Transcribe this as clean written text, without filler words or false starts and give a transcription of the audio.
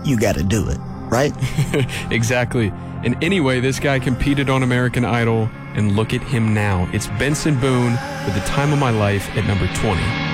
you got to do it, right? Exactly. And anyway, this guy competed on American Idol, and look at him now. It's Benson Boone with The Time of My Life at number 20.